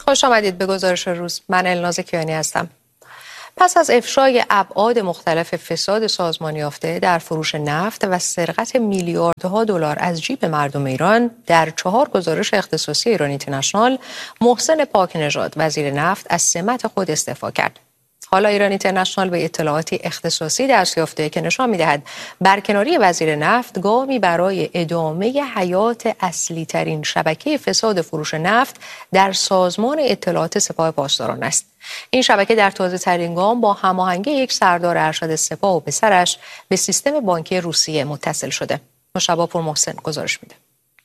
خوش آمدید به گزارش روز. من الناز کیانی هستم. پس از افشای ابعاد مختلف فساد سازمانی یافته در فروش نفت و سرقت میلیاردها دلار از جیب مردم ایران، در 4 گزارش اختصاصی ایران اینترنشنال، محسن پاکنژاد وزیر نفت از سمت خود استعفا کرد. حالا ایران اینترنشنال به اطلاعاتی اختصاصی دست یافته که نشان می‌دهد برکناری وزیر نفت گامی برای ادامه حیات اصلی ترین شبکه فساد فروش نفت در سازمان اطلاعات سپاه پاسداران است. این شبکه در تازه ترین گام با هماهنگی یک سردار ارشد سپاه و پسرش به سیستم بانکی روسیه متصل شده. مشتبه پور محسن گزارش میده.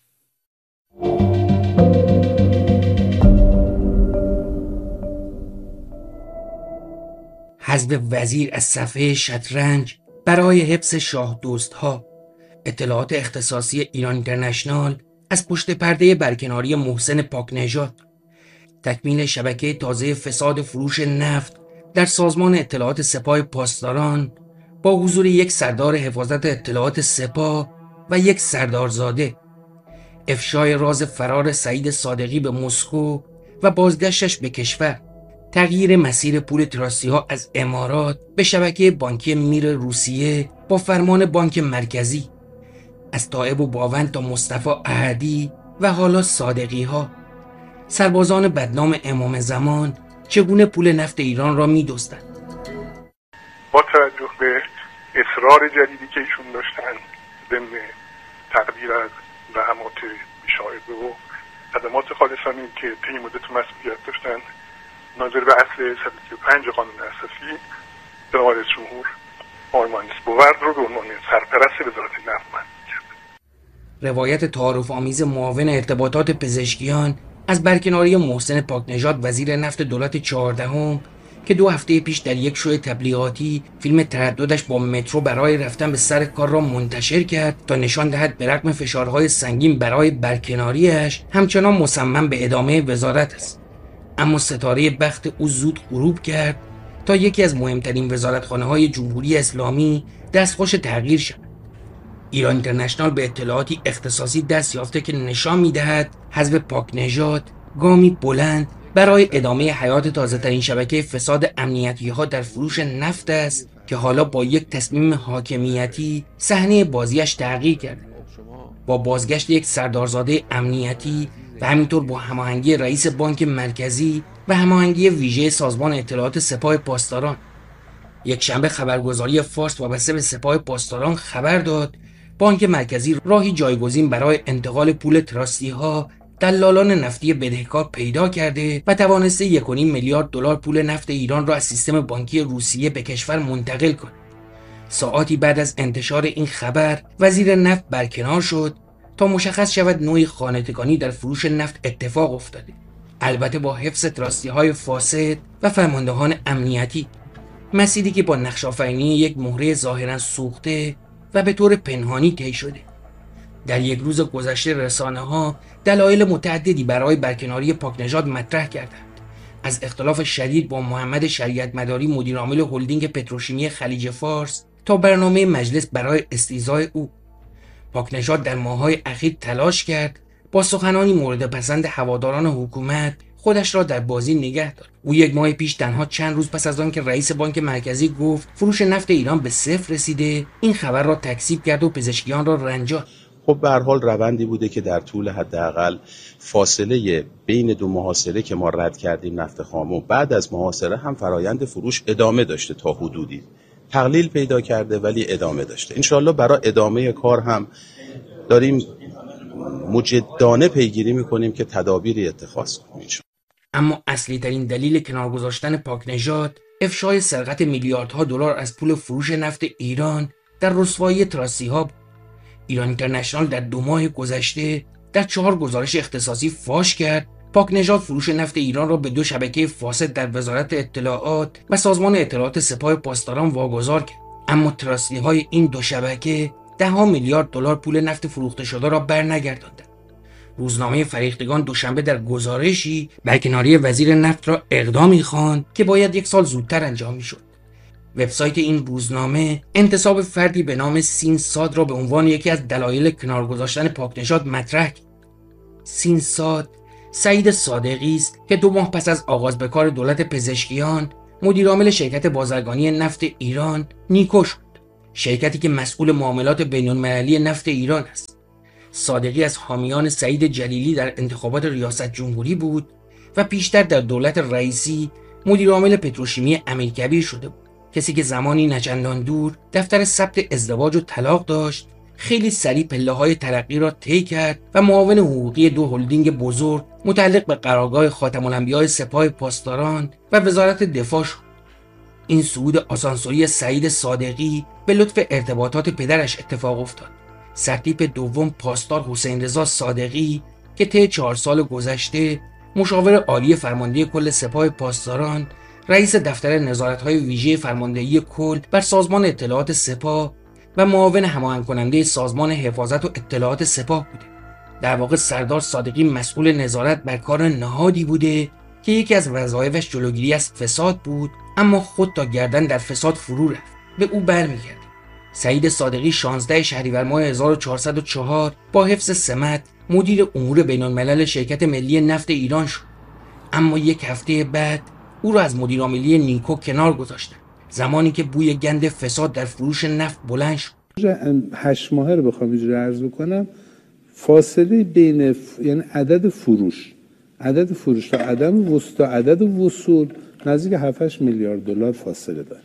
حذف وزیر از صفحه شطرنج برای حفظ شاه دوست‌ها. اطلاعات اختصاصی ایران اینترنشنال از پشت پرده برکناری محسن پاکنژاد. تکمیل شبکه تازه فساد فروش نفت در سازمان اطلاعات سپاه پاسداران با حضور یک سردار حفاظت اطلاعات سپاه و یک سردارزاده. افشای راز فرار سعید صادقی به مسکو و بازگشتش به کشور. تغییر مسیر پول تراسی ها از امارات به شبکه بانکی میر روسیه با فرمان بانک مرکزی. از طائب و باوند تا مصطفی احدی و حالا صادقی ها. سربازان بدنام امام زمان چگونه پول نفت ایران را می دزدند؟ با توجه به اصرار جدیدی که ایشون داشتن ضمن تقدیر از زحمات بی‌شایبه و خدمات خالصانه که طی مدت مسئولیت داشتن، ناظر به اصل 135 قانون اساسی جناب رئیس جمهور آقای مهندس بورد رو به عنوان سرپرست وزارت نفت معرفی کرد. روایت تعارف آمیز معاون ارتباطات پزشکیان از برکناری محسن پاکنژاد وزیر نفت دولت 14 که 2 هفته پیش در یک شو تبلیغاتی فیلم ترددش با مترو برای رفتن به سر کار را منتشر کرد تا نشان دهد به رغم فشارهای سنگین برای برکناریش همچنان مصمم به ادامه وزارت است. اما ستاره بخت او زود غروب کرد تا یکی از مهمترین وزارتخانه‌های جمهوری اسلامی دستخوش تغییر شد. ایران اینترنشنال به اطلاعاتی اختصاصی دست یافته که نشان می‌دهد حذف پاکنژاد گامی بلند برای ادامه حیات تازه‌ترین شبکه فساد امنیتی‌ها در فروش نفت است که حالا با یک تصمیم حاکمیتی صحنه بازیش تغییر کرده. با بازگشت یک سردارزاده امنیتی و همینطور با هماهنگی رئیس بانک مرکزی و هماهنگی ویژه سازمان اطلاعات سپاه پاسداران. یک شنبه خبرگزاری فارس وابسته به سپاه پاسداران خبر داد بانک مرکزی راهی جایگزین برای انتقال پول تراسی ها دلالان نفتی بدهکار پیدا کرده و توانسته 1.5 میلیارد دلار پول نفت ایران را از سیستم بانکی روسیه به کشور منتقل کند. ساعاتی بعد از انتشار این خبر وزیر نفت برکنار شد تا مشخص شود نوعی خانه‌تکانی در فروش نفت اتفاق افتاده، البته با حفظ تراستی‌های فاسد و فرماندهان امنیتی. مسیری که با نقش‌آفرینی یک مهره ظاهراً سوخته و به طور پنهانی طی شده. در یک روز گذشته رسانه‌ها دلایل متعددی برای برکناری پاکنژاد مطرح کردند، از اختلاف شدید با محمد شریعت مداری مدیرعامل هلدینگ پتروشیمی خلیج فارس تا برنامه مجلس برای استیضاح او. پاکنژاد در ماه‌های اخیر تلاش کرد با سخنانی مورد پسند هواداران حکومت خودش را در بازی نگه دارد. او 1 ماه پیش تنها چند روز پس از آن که رئیس بانک مرکزی گفت فروش نفت ایران به 0 رسیده، این خبر را تکذیب کرد و پزشکیان را رنجاند. خب به هر حال روندی بوده که در طول حداقل فاصله بین 2 محاصره که ما رد کردیم نفت خام و بعد از محاصره هم فرایند فروش ادامه داشته، تا حدودی تقلیل پیدا کرده ولی ادامه داشته. انشالله برای ادامه کار هم داریم مجدانه پیگیری میکنیم که تدابیری اتخاذ کنیم. اما اصلی ترین دلیل کنار گذاشتن پاکنژاد افشای سرقت میلیاردها دلار از پول فروش نفت ایران در رسوایی تراسی ها. ایران اینترنشنال در 2 ماه گذشته در 4 گزارش اختصاصی فاش کرد پاکنژاد فروش نفت ایران را به 2 شبکه فاسد در وزارت اطلاعات و سازمان اطلاعات سپاه پاسداران واگذار کرد. اما تراسی های این 2 شبکه 10 میلیارد دلار پول نفت فروخته شده را برنگرداندند. روزنامه فریختگان دوشنبه در گزارشی برکناری وزیر نفت را اقدامی خواند که باید 1 سال زودتر انجام می‌شد. وبسایت این روزنامه انتصاب فردی به نام سین ساد را به عنوان یکی از دلایل کنار گذاشتن پاکنژاد مطرح کرد. سین ساد سعید صادقی است که 2 ماه پس از آغاز به کار دولت پزشکیان مدیرعامل شرکت بازرگانی نفت ایران نیکو شد، شرکتی که مسئول معاملات بین‌المللی نفت ایران است. صادقی از حامیان سعید جلیلی در انتخابات ریاست جمهوری بود و پیشتر در دولت رئیسی مدیرعامل پتروشیمی امیرکبیر شده بود، کسی که زمانی نچندان دور دفتر ثبت ازدواج و طلاق داشت، خیلی سریع پله‌های ترقی را طی کرد و معاون حقوقی 2 هلدینگ بزرگ متعلق به قرارگاه خاتم الانبیاء سپاه پاسداران و وزارت دفاع شد. این صعود آسانسوری سعید صادقی به لطف ارتباطات پدرش اتفاق افتاد. سرتیپ دوم پاسدار حسین رضا صادقی که طی 4 سال گذشته مشاور عالی فرمانده کل سپاه پاسداران، رئیس دفتر نظارت‌های ویژه فرماندهی کل بر سازمان اطلاعات سپاه و معاون هماهنگ کننده سازمان حفاظت و اطلاعات سپاه بوده. در واقع سردار صادقی مسئول نظارت بر کار نهادی بوده که یکی از وظایفش جلوگیری از فساد بود، اما خود تا گردن در فساد فرو رفت. به او برمیگرده. سعید صادقی 16 شهریور ماه 1404 با حفظ سمت مدیر امور بین‌الملل شرکت ملی نفت ایران شد، اما 1 هفته بعد او را از مدیرعاملی نیکو کنار گذاشتند، زمانی که بوی گند فساد در فروش نفت بلند شد. 8 ماهه رو بخوام اینجوری عرض بکنم، فاصله بین یعنی عدد فروش تا عدد وصول نزدیک 7-8 میلیارد دلار فاصله داره.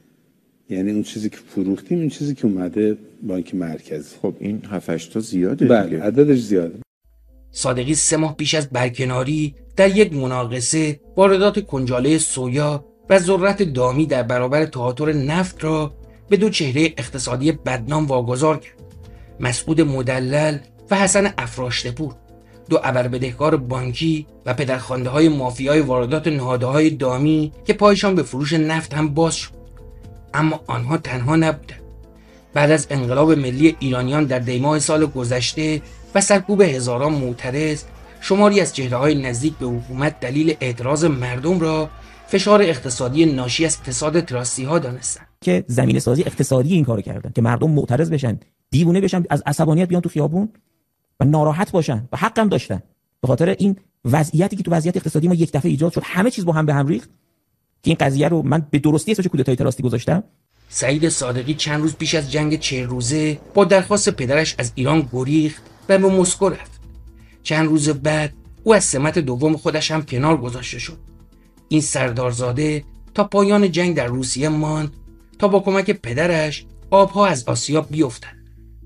یعنی اون چیزی که فروختیم، این چیزی که اومده بانک مرکزی. خب این 7-8 تا زیاده. بله، عددش زیاده. صادقی 3 ماه پیش از برکناری در یک مناقصه واردات کنجاله سویا و ذرت دامی در برابر تهاتر نفت را به 2 چهره اقتصادی بدنام واگذار کرد: مسعود مدلل و حسن افراشته‌پور، 2 ابربدهکار بانکی و پدرخوانده‌های مافیای واردات نهادهای دامی که پایشان به فروش نفت هم باز شد. اما آنها تنها نبودند. بعد از انقلاب ملی ایرانیان در دیماه سال گذشته و سرکوب هزاران معترض، شماری از چهره‌های نزدیک به حکومت دلیل اعتراض مردم را فشار اقتصادی ناشی از فساد تراستی‌ها دانستند که زمینه سازی اقتصادی این کارو کردن که مردم معترض بشن، دیوونه بشن، از عصبانیت بیان تو خیابون و ناراحت باشن و حقم داشتن به خاطر این وضعیتی که تو وضعیت اقتصادی ما یک دفعه ایجاد شد، همه چیز با هم به هم ریخت که این قضیه رو من به درستی اسمش کودتای تراستی گذاشتم. سعید صادقی چند روز پیش از جنگ 40 روزه با درخواست پدرش از ایران گریخت و به مسکو رفت. چند روز بعد او از سمت دوم خودش هم کنار گذاشته شد. این سردارزاده تا پایان جنگ در روسیه ماند تا با کمک پدرش آبها از آسیاب بیفتند.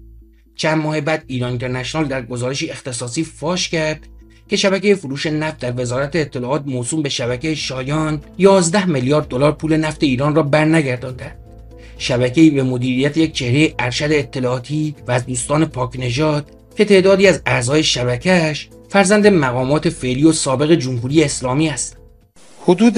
چند ماه بعد ایران اینترنشنال در گزارشی اختصاصی فاش کرد که شبکه فروش نفت در وزارت اطلاعات موسوم به شبکه شایان 11 میلیارد دلار پول نفت ایران را برنگردانده. شبکه‌ای به مدیریت یک چهره ارشد اطلاعاتی و از دوستان پاکنژاد که تعدادی از اعضای شبکه‌اش فرزند مقامات فعلی و سابق جمهوری اسلامی است. حدود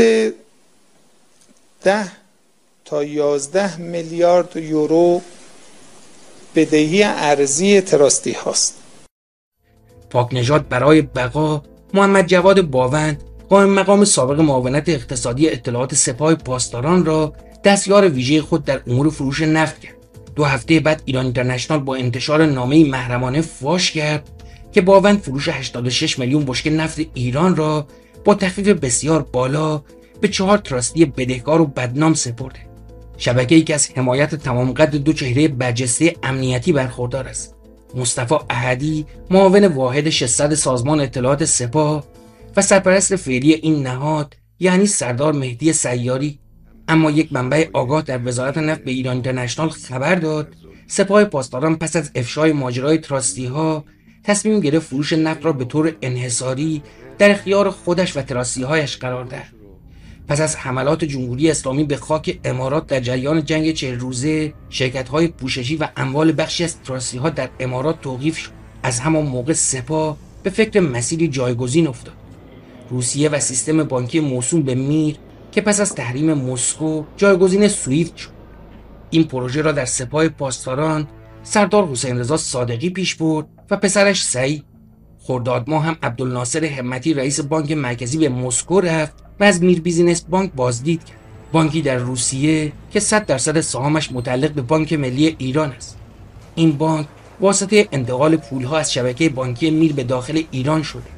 10 تا 11 میلیارد یورو بدهی ارزی تراستی هاست. پاکنژاد برای بقا محمد جواد باوند، قائم مقام سابق معاونت اقتصادی اطلاعات سپاه پاسداران را دستیار ویژه خود در امور فروش نفت کرد. 2 هفته بعد ایران اینترنشنال با انتشار نامه‌ای محرمانه فاش کرد که باوند فروش 86 میلیون بشکه نفت ایران را با تخفیف بسیار بالا به 4 تراستی بدهکار و بدنام سپرده. شبکه‌ای که از حمایت تمام قد 2 چهره برجسته امنیتی برخوردار است: مصطفی احدی، معاون واحد 600 سازمان اطلاعات سپاه و سرپرست فعلی این نهاد یعنی سردار مهدی سیاری. اما یک منبع آگاه در وزارت نفت به ایران اینترنشنال خبر داد سپاه پاسداران پس از افشای ماجرای تراستی‌ها تصمیم گرفت فروش نفت را به طور انحصاری در اختیار خودش و تراستی‌هایش قرار دهد. پس از حملات جمهوری اسلامی به خاک امارات در جریان جنگ 40 روزه، شرکت‌های پوششی و اموال بخشی از تراستی‌ها در امارات توقیف شد. از همان موقع سپاه به فکر مسیری جایگزین افتاد: روسیه و سیستم بانکی موسوم به میر که پس از تحریم مسکو جایگزین سویفت شد. این پروژه را در سپاه پاسداران سردار حسین رضا صادقی پیش برد و پسرش سعید. خرداد ماه هم عبدالناصر همتی رئیس بانک مرکزی به مسکو رفت و از میر بیزینس بانک بازدید کرد، بانکی در روسیه که 100% سهامش متعلق به بانک ملی ایران است. این بانک واسطه انتقال پولها از شبکه بانکی میر به داخل ایران شده.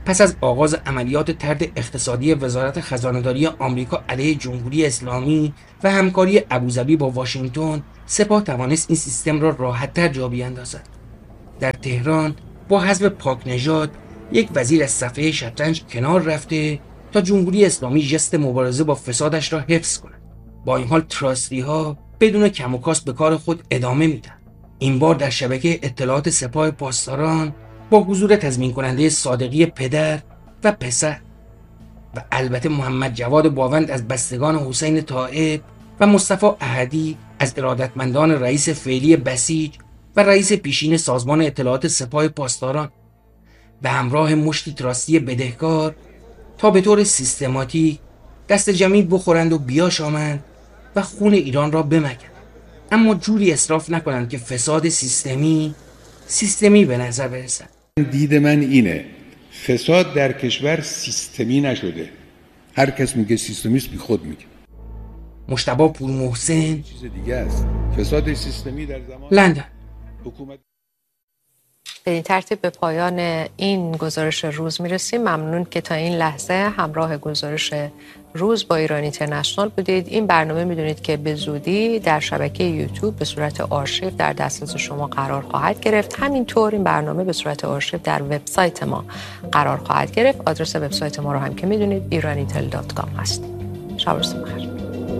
پس از آغاز عملیات طرد اقتصادی وزارت خزانه‌داری آمریکا علیه جمهوری اسلامی و همکاری ابوظبی با واشنگتن، سپاه توانست این سیستم را راحت‌تر جا بیاندازد. در تهران با حذف پاک نژاد یک وزیر از صفحه شطرنج کنار رفته تا جمهوری اسلامی ژست مبارزه با فسادش را حفظ کند. با این حال تراستی ها بدون کم و کاست به کار خود ادامه میدن. این بار در شبکه اطلاعات سپاه پاسداران با حضور تضمین کننده صادقی پدر و پسر و البته محمد جواد باوند از بستگان حسین طائب و مصطفی احدی از ارادتمندان رئیس فعلی بسیج و رئیس پیشین سازمان اطلاعات سپاه پاسداران به همراه مشتی تراستی بدهکار تا به طور سیستماتیک دست جمعی بخورند و بیاشامند و خون ایران را بمکند، اما جوری اسراف نکنند که فساد سیستمی به نظر برسد. دید من اینه، فساد در کشور سیستمی نشده. هر کس میگه سیستمیست بی خود میگه. مجتبی پورمحسن، چیز دیگه است. فساد سیستمی در زمان لندن. حکومت. به این ترتیب به پایان این گزارش روز میرسیم. ممنون که تا این لحظه همراه گزارش روز با ایران اینترنشنال بودید. این برنامه میدونید که به زودی در شبکه یوتیوب به صورت آرشیو در دسترس شما قرار خواهد گرفت. همینطور این برنامه به صورت آرشیو در وبسایت ما قرار خواهد گرفت. آدرس وبسایت ما رو هم که میدونید iranitel.com هست. شب و روز بخیر.